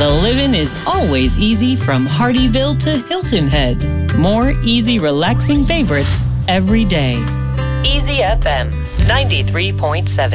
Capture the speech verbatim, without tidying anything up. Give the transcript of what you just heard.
The living is always easy from Hardyville to Hilton Head. More easy, relaxing favorites every day. Easy F M ninety-three point seven.